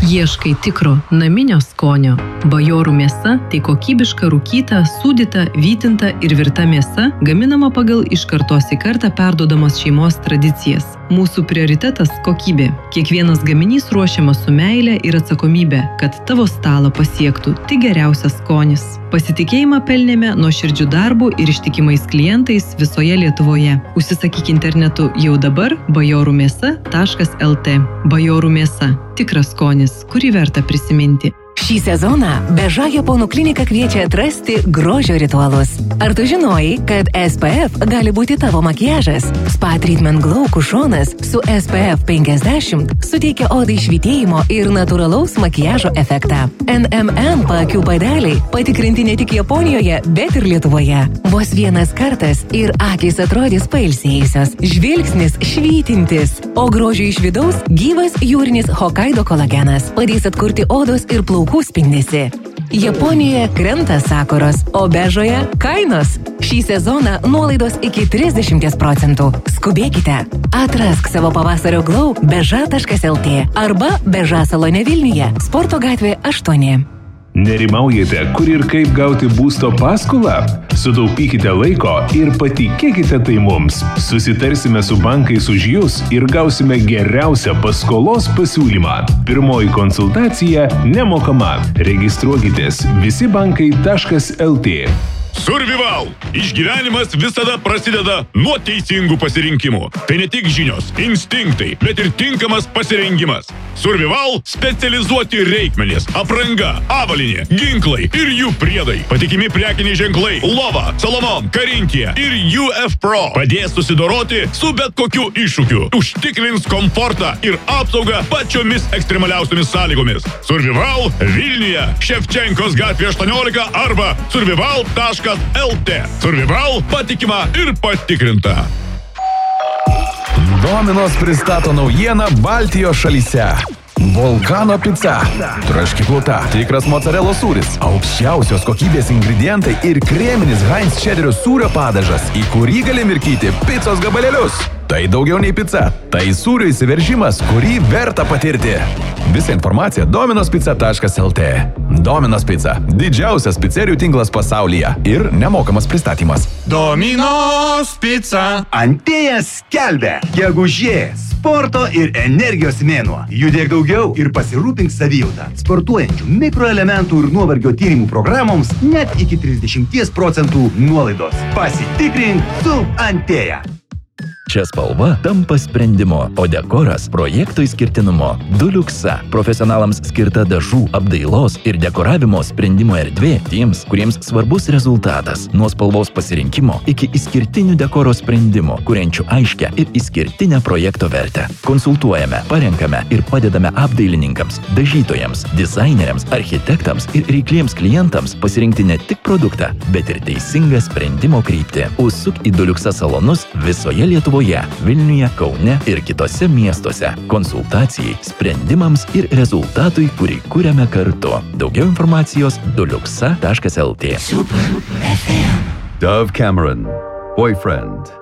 Ieškai tikro naminio skonio. Bajorų mėsa tai kokybiška rūkyta, sūdyta, vytinta ir virta mėsa, gaminama pagal iš kartos į kartą perduodamos šeimos tradicijas. Mūsų prioritetas – kokybė. Kiekvienas gaminys ruošiamas su meile ir atsakomybė, kad tavo stalą pasiektų tik geriausias skonis. Pasitikėjimą pelnėme nuoširdžių darbų ir ištikimais klientais visoje Lietuvoje. Užsisakyk internetu jau dabar bajorumėsa.lt. Bajorų mėsa – tikras skonis, kurį verta prisiminti. Šį sezoną Beža Japonų klinika kviečia atrasti grožio ritualus. Ar tu žinojai, kad SPF gali būti tavo makiažas? Spa Treatment Glow kušonas su SPF 50 suteikia odai švytėjimo ir natūralaus makiažo efektą. NMN paakių padeliai patikrinti ne tik Japonijoje, bet ir Lietuvoje. Vos vienas kartas ir akys atrodys pailsėjusios, žvilgsnis švytintis, o grožio iš vidaus gyvas jūrinis Hokkaido kolagenas padės atkurti odos ir plaukų spindesį. Japonijoje krenta sakuros, o Bežoje kainos. Šį sezoną nuolaidos iki 30%. Skubėkite! Atrask savo pavasario glow beža.lt arba Beža salone Vilniuje, Sporto gatvė 8. Nerimaujate, kur ir kaip gauti būsto paskolą? Sutaupykite laiko ir patikėkite tai mums. Susitarsime su bankais už jūs ir gausime geriausią paskolos pasiūlymą. Pirmoji konsultacija nemokama. Registruokitės visibankai.lt. Survival! Išgyvenimas visada prasideda nuo teisingų pasirinkimų. Tai ne tik žinios, instinktai, bet ir tinkamas pasirengimas. Survival specializuoti reikmenys, apranga, avalynė, ginklai ir jų priedai. Patikimi prekiniai ženklai Lova, Salomon, Karinkija ir UF Pro padės susidoroti su bet kokiu iššūkiu. Užtikrins komfortą ir apsaugą pačiomis ekstremaliausiomis sąlygomis. Survival Vilniuje, Ševčenkos gatvė 18 arba survival.lt. Survival patikima ir patikrinta. Domino's pristato naujieną Baltijos šalyse. Volcano pica, traškikluta, tikras mozzarella sūris, aukščiausios kokybės ingredientai ir kreminis Heinz čederio sūrio padažas, į kurį gali mirkyti picos gabalėlius. Tai daugiau nei pica, tai sūrio įsiveržimas, kurį verta patirti. Visa informacija dominospizza.lt. Domino's Pizza – didžiausias picerijų tinklas pasaulyje ir nemokamas pristatymas. Domino's Pizza. Antėjas skelbia gegužės sporto ir energijos mėnuo. Judėk daugiau ir pasirūpink savijautą. Sportuojančių mikroelementų ir nuovargio tyrimų programoms net iki 30% nuolaidos. Pasitikrink su Antėja. Čia spalva tampa sprendimo, o dekoras projekto išskirtinumo. Duluxa – profesionalams skirta dažų, apdailos ir dekoravimo sprendimo erdvė tiems, kuriems svarbus rezultatas. Nuo spalvos pasirinkimo iki išskirtinių dekoro sprendimų, kuriančių aiškę ir išskirtinę projekto vertę. Konsultuojame, parenkame ir padedame apdailininkams, dažytojams, dizaineriams, architektams ir reikliems klientams pasirinkti ne tik produktą, bet ir teisingą sprendimo kryptį. Užsuk į Duluxa salonus visoje Lietuvoje, Vilniuje, Kaune ir kitose miestuose. Konsultacijai, sprendimams ir rezultatui, kurį kuriame kartu. Daugiau informacijos duluxa.lt. Dove Cameron, boyfriend.